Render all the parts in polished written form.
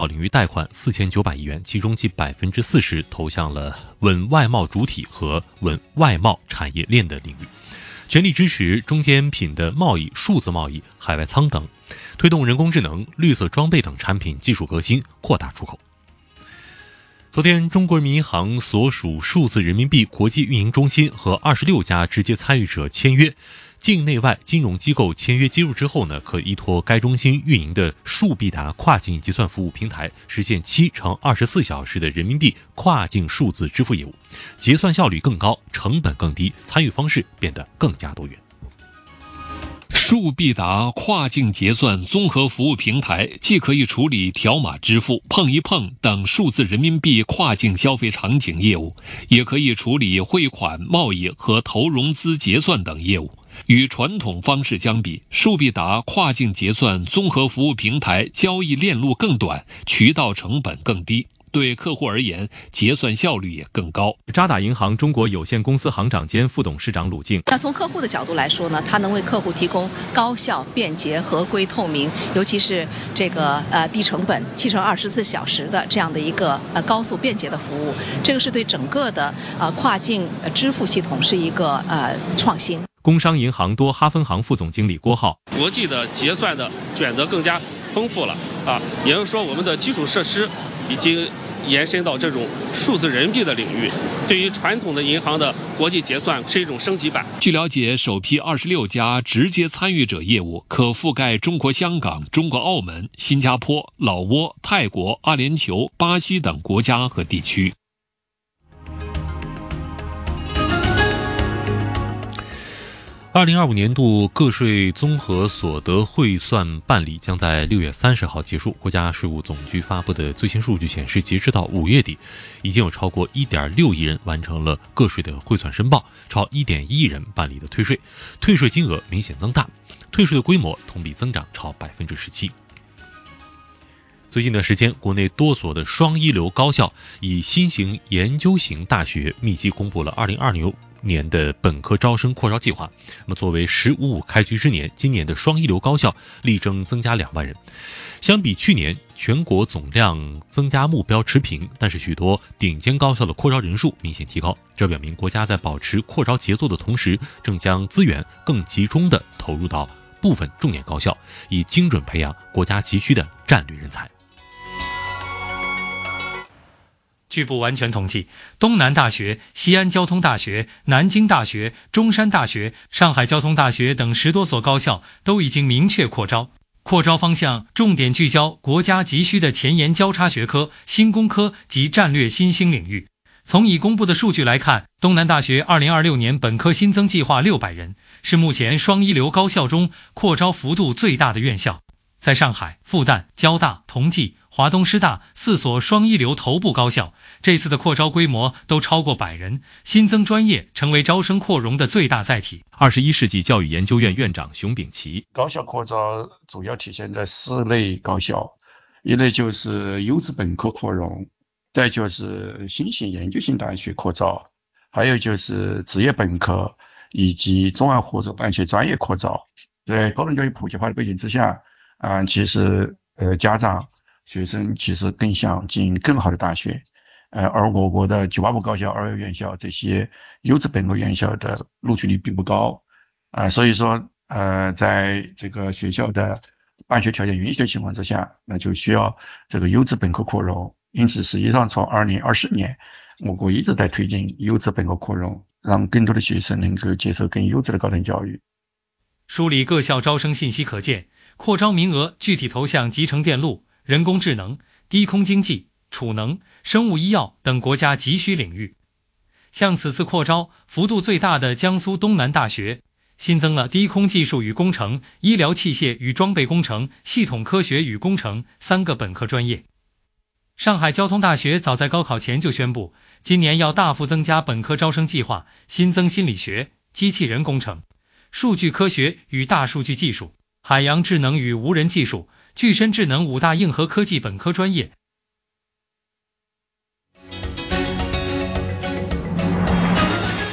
领域贷款4900亿元，其中近40%投向了稳外贸主体和稳外贸产业链的领域，全力支持中间品的贸易、数字贸易、海外仓等，推动人工智能、绿色装备等产品技术革新，扩大出口。昨天，中国人民银行所属数字人民币国际运营中心和26家直接参与者签约，境内外金融机构签约接入之后呢，可依托该中心运营的数必达跨境结算服务平台，实现7×24小时的人民币跨境数字支付业务，结算效率更高，成本更低，参与方式变得更加多元。 数必达跨境结算综合服务平台既可以处理条码支付、碰一碰等数字人民币跨境消费场景业务，也可以处理汇款、贸易和投融资结算等业务。与传统方式相比，数必达跨境结算综合服务平台交易链路更短，渠道成本更低，对客户而言，结算效率也更高。 渣打银行中国有限公司行长兼副董事长鲁静， 那从客户的角度来说呢，它能为客户提供高效、便捷、合规、透明，尤其是这个低成本7×24小时的这样的一个高速便捷的服务，这个是对整个的跨境支付系统是一个创新。 工商银行多哈分行副总经理郭浩， 国际的结算的选择更加丰富了也就是说我们的基础设施已经延伸到这种数字人民币的领域，对于传统的银行的国际结算是一种升级版。 据了解，首批26家直接参与者业务可覆盖中国香港、中国澳门、新加坡、老挝、泰国、阿联酋、巴西等国家和地区。 2025年度个税综合所得汇算办理将在6月30号结束。国家税务总局发布的最新数据显示，截至到5月底，已经有超过 1.6 亿人完成了个税的汇算申报，超 1.1 亿人办理了退税，退税金额明显增大，退税的规模同比增长超 17%。最近的时间，国内多所的双一流高校以新型研究型大学密集公布了2026年的本科招生扩招计划。那么作为“15+5”开局之年，今年的双一流高校力争增加2万人，相比去年全国总量增加目标持平，但是许多顶尖高校的扩招人数明显提高，这表明国家在保持扩招节奏的同时，正将资源更集中地投入到部分重点高校，以精准培养国家急需的战略人才。 据不完全统计，东南大学、西安交通大学、南京大学、中山大学、上海交通大学等10多所高校都已经明确扩招。扩招方向重点聚焦国家急需的前沿交叉学科、新工科及战略新兴领域。从已公布的数据来看，东南大学2026年本科新增计划600人，是目前双一流高校中扩招幅度最大的院校。在上海、复旦、交大、同济、华东师大4所双一流头部高校，这次的扩招规模都超过100人，新增专业成为招生扩容的最大载体。 21世纪教育研究院院长熊丙奇， 高校扩招主要体现在4类高校，一类就是优质本科扩容，再就是新型研究型大学扩招，还有就是职业本科以及综合或者办学专业扩招。在高等教育普及化的背景之下其实家长学生其实更想进更好的大学，而我国的985高校、211院校这些优质本科院校的录取率并不高所以说在这个学校的办学条件允许的情况之下，那就需要这个优质本科扩容。因此实际上从2024年我国一直在推进优质本科扩容，让更多的学生能够接受更优质的高等教育。 梳理各校招生信息可见，扩招名额具体投向集成电路、人工智能、低空经济、储能、生物医药等国家急需领域。像此次扩招幅度最大的江苏东南大学，新增了低空技术与工程、医疗器械与装备工程、系统科学与工程3个本科专业。上海交通大学早在高考前就宣布，今年要大幅增加本科招生计划，新增心理学、机器人工程、数据科学与大数据技术、海洋智能与无人技术、具身智能5大硬核科技本科专业。 在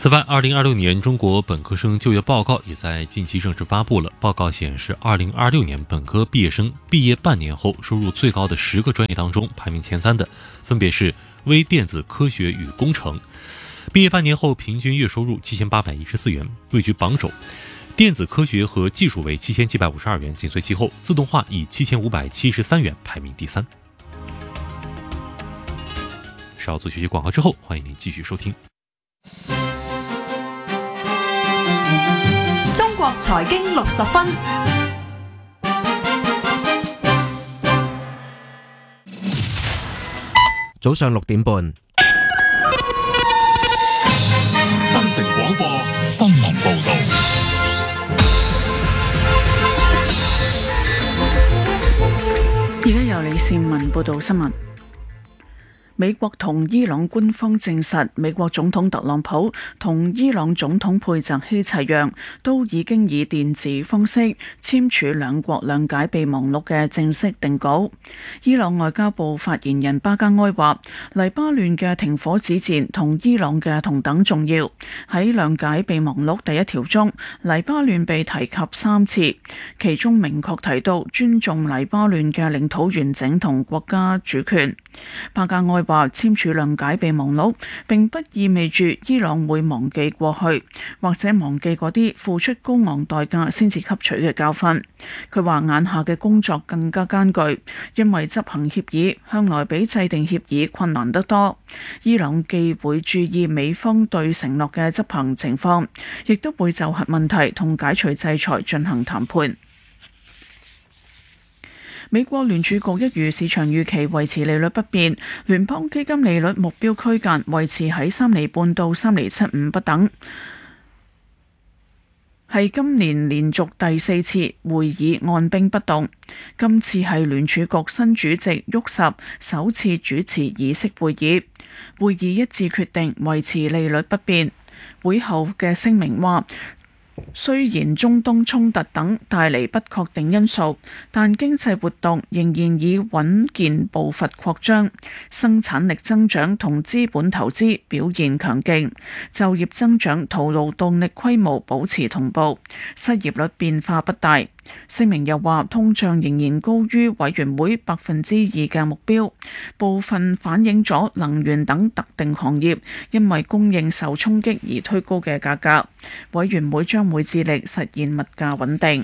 此外，2026年中国本科生就业报告也在近期正式发布了。报告显示，2026年本科毕业生毕业半年后收入最高的10个专业当中，排名前3的分别是微电子科学与工程，毕业半年后平均月收入7814元，位居榜首。电子科学和技术为7752元，紧随其后。自动化以7573元排名第3。稍作学习广告之后，欢迎您继续收听。 中國財經60分， 早上6點半， 新城廣播新聞報道。 而家由李善文報道新聞。美國同伊朗官方證實，美國總統特朗普同伊朗總統佩澤希齊揚都已經以電子方式簽署兩國諒解備忘錄嘅正式定稿。伊朗外交部發言人巴加埃話，黎巴嫩嘅停火止戰同伊朗嘅同等重要。喺諒解備忘錄第1條中，黎巴嫩被提及3次，其中明確提到尊重黎巴嫩嘅領土完整同國家主權。巴加埃話，簽署諒解備忘錄並不意味住伊朗會忘記過去，或者忘記嗰啲付出高昂代價先至吸取嘅教訓。佢話眼下嘅工作更加艱巨，因為執行協議向來比制定協議困難得多。伊朗既會注意美方對承諾嘅執行情況，亦都會就核問題同解除制裁進行談判。美國聯儲局一如市場預期維持利率不變，聯邦基金利率目標區間維持喺3厘半到3厘75不等，係今年連續第4次會議按兵不動。今次係聯儲局新主席沃什首次主持議息會議，會議一致決定維持利率不變。會後嘅聲明話，雖然中東衝突等帶嚟不確定因素，但經濟活動仍然以穩健步伐擴張，生產力增長同資本投資表現強勁，就業增長同勞動力規模保持同步，失業率變化不大。聲明又話，通脹仍然高於委員會2%嘅目標，部分反映咗能源等特定行業因為供應受衝擊而推高嘅價格。委員會將會致力實現物價穩定。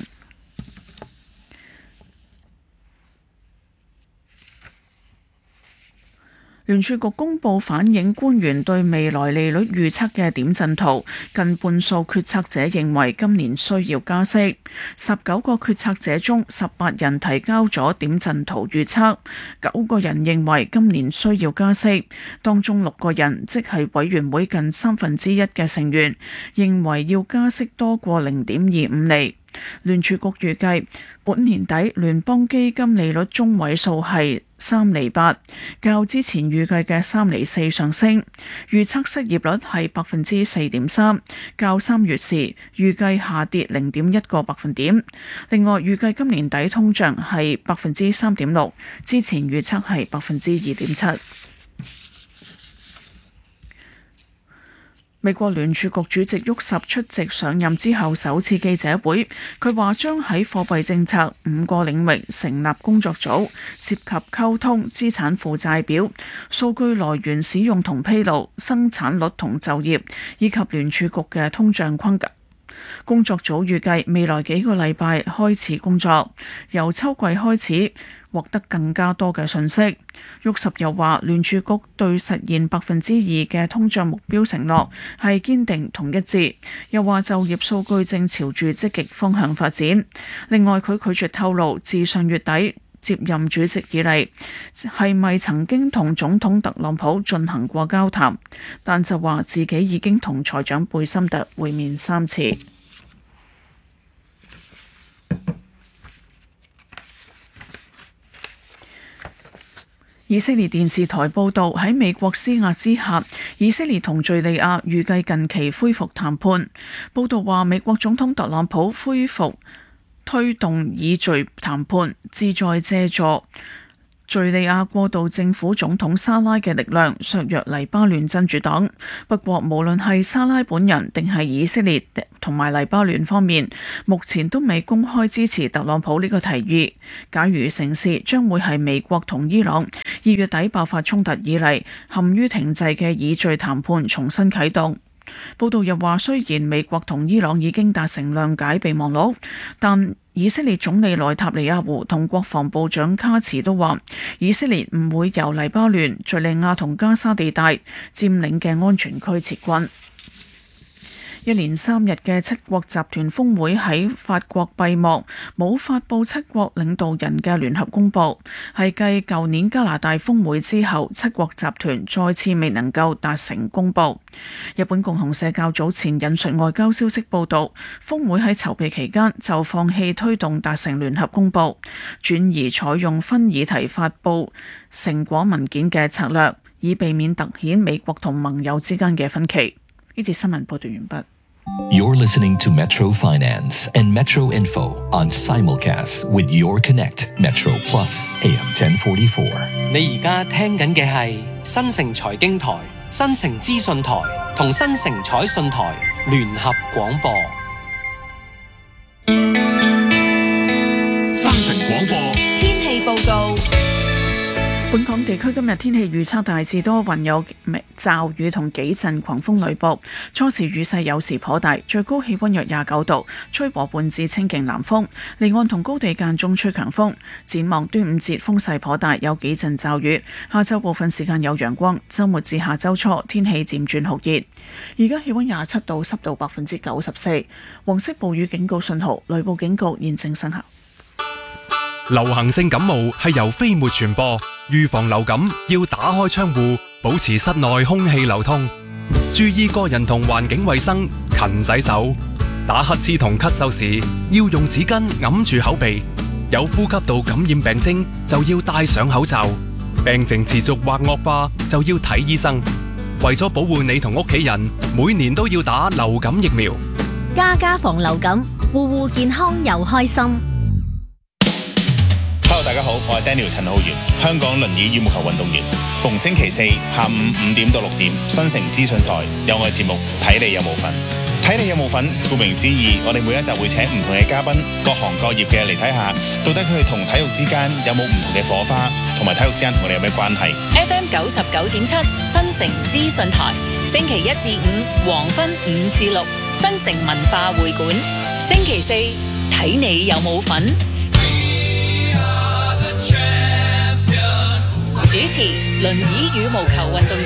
聯儲局公佈反映官員對未來利率預測嘅點陣圖，近半數決策者認為今年需要加息。19個決策者中，18人提交咗點陣圖預測，9個人認為今年需要加息，當中6個人，即係委員會近1/3嘅成員，認為要加息多過0.25厘。聯儲局預計本年底聯邦基金利率中位數係3厘8，較之前預計嘅3厘4上升。預測失業率係4.3%，較3月時預計下跌0.1個百分點。另外預計今年底通脹係3.6%，之前預測係2.7%。美國聯儲局主席沃什出席上任之後首次記者會，佢話將喺貨幣政策5個領域成立工作組，涉及溝通、資產負債表、數據來源使用同披露、生產率同就業，以及聯儲局嘅通脹框架。工作組預計未來幾個禮拜開始工作，由秋季開始獲得更加多嘅信息。沃什又話，聯儲局對實現2%嘅通脹目標承諾係堅定同一致。又話就業數據正朝住積極方向發展。另外，佢拒絕透露自上月底接任主席以嚟係咪曾經同總統特朗普進行過交談，但就話自己已經同財長貝森特會面3次。以色列電視台報導，喺美國施壓之下，以色列同敘利亞預計近期恢復談判。報導話，美國總統特朗普恢復推動以敘談判，旨在借助敘利亞過渡政府總統沙拉嘅力量削弱黎巴嫩真主黨。不過無論係沙拉本人定係以色列同埋黎巴嫩方面，目前都未公開支持特朗普呢個提議。假如成事，將會係美國同伊朗2月底爆發衝突以嚟陷於停滯嘅以敘談判重新啟動。報道又話，雖然美國同伊朗已經達成諒解備忘錄，但以色列總理內塔尼亞胡同國防部長卡茨都話，以色列唔會由黎巴嫩、敘利亞同加沙地帶佔領嘅安全區撤軍。一連3日嘅七國集團峰會喺法國閉幕，冇發布七國領導人嘅聯合公報，係繼舊年加拿大峰會之後，七國集團再次未能夠達成公報。日本共同社較早前引述外交消息報道，峰會喺籌備期間就放棄推動達成聯合公報，轉而採用分議題發布成果文件嘅策略，以避免突顯美國同盟友之間嘅分歧。呢節新聞報道完畢。 You're listening to Metro Finance and Metro Info on simulcast with Your Connect Metro Plus AM 1044。 你而家聽緊嘅係新城財經台、新城資訊台同新城彩訊台聯合廣播。 新城廣播天氣報告。 本港地區今日天氣預測大致多雲，有驟雨同幾陣狂風雷暴，初時雨勢有時頗大，最高氣溫約29度，吹和緩至清勁南風，離岸同高地間中吹強風。展望端午節風勢頗大，有幾陣驟雨，下週部分時間有陽光，週末至下週初天氣漸轉酷熱。而家氣溫27度，濕度94%，黃色暴雨警告信號、雷暴警告現正生效。 流行性感冒係由飛沫傳播，預防流感要打開窗戶，保持室內空氣流通，注意個人同環境衛生，勤洗手。打乞嗤同咳嗽時要用紙巾揞住口鼻，有呼吸道感染病徵就要戴上口罩，病情持續或惡化就要睇醫生。為咗保護你同屋企人，每年都要打流感疫苗。 家防流感，戶戶健康又開心。 Hello， 大家好，我係 Daniel 陳浩源，香港輪椅羽毛球運動員。逢星期四下午5點到6點，新城資訊台有我嘅節目《睇你有冇份》。睇你有冇份，顧名思義，我哋每一集會請唔同嘅嘉賓，各行各業嘅嚟睇下，到底佢哋同體育之間有冇唔同嘅火花，同埋體育之間同我哋有咩關係。 FM 99.7新城資訊台，星期1至5黃昏5至6，新城文化會館。星期四睇你有冇份。主持輪椅羽毛球運動員